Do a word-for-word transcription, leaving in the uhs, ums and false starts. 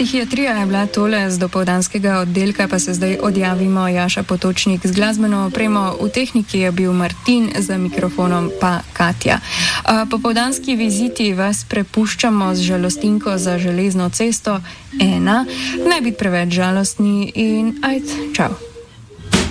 Psihiatrija je bila tole, z dopoldanskega oddelka pa se zdaj odjavimo. Jaša Potočnik z glasbeno opremo, v tehniki je bil Martin, za mikrofonom pa Katja. Popoldanski viziti vas prepuščamo z žalostinko za železno cesto ena. Ne biti preveč žalostni in ajde, čau.